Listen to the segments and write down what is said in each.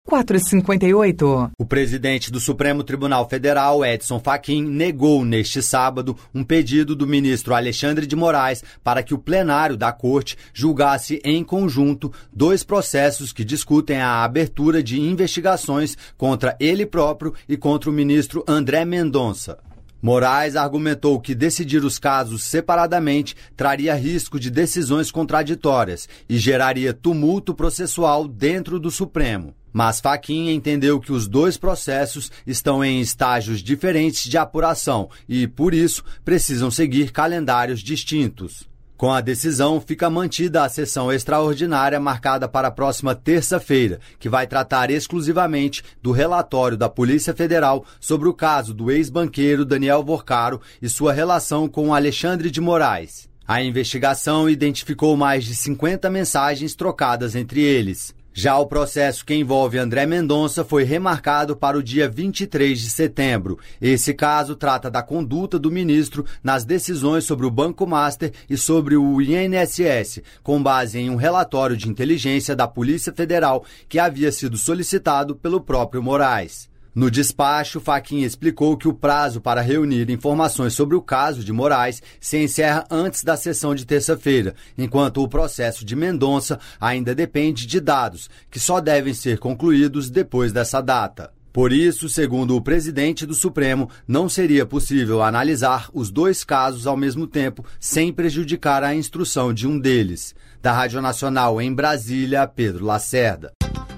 4h58. O presidente do Supremo Tribunal Federal, Edson Fachin, negou neste sábado um pedido do ministro Alexandre de Moraes para que o plenário da Corte julgasse em conjunto 2 processos que discutem a abertura de investigações contra ele próprio e contra o ministro André Mendonça. Moraes argumentou que decidir os casos separadamente traria risco de decisões contraditórias e geraria tumulto processual dentro do Supremo. Mas Fachin entendeu que os 2 processos estão em estágios diferentes de apuração e, por isso, precisam seguir calendários distintos. Com a decisão, fica mantida a sessão extraordinária marcada para a próxima terça-feira, que vai tratar exclusivamente do relatório da Polícia Federal sobre o caso do ex-banqueiro Daniel Vorcaro e sua relação com Alexandre de Moraes. A investigação identificou mais de 50 mensagens trocadas entre eles. Já o processo que envolve André Mendonça foi remarcado para o dia 23 de setembro. Esse caso trata da conduta do ministro nas decisões sobre o Banco Master e sobre o INSS, com base em um relatório de inteligência da Polícia Federal que havia sido solicitado pelo próprio Moraes. No despacho, Fachin explicou que o prazo para reunir informações sobre o caso de Moraes se encerra antes da sessão de terça-feira, enquanto o processo de Mendonça ainda depende de dados, que só devem ser concluídos depois dessa data. Por isso, segundo o presidente do Supremo, não seria possível analisar os 2 casos ao mesmo tempo, sem prejudicar a instrução de um deles. Da Rádio Nacional em Brasília, Pedro Lacerda.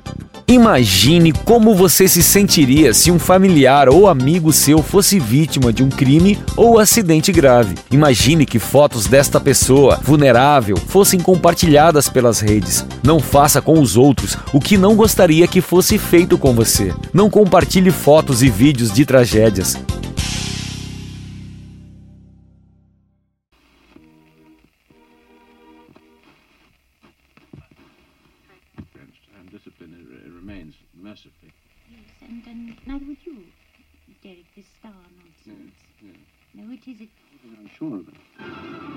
Imagine como você se sentiria se um familiar ou amigo seu fosse vítima de um crime ou acidente grave. Imagine que fotos desta pessoa vulnerável fossem compartilhadas pelas redes. Não faça com os outros o que não gostaria que fosse feito com você. Não compartilhe fotos e vídeos de tragédias. Remains massively. Yes, and neither would you, Derek, this star nonsense. Yes. No, it is. I'm sure of it.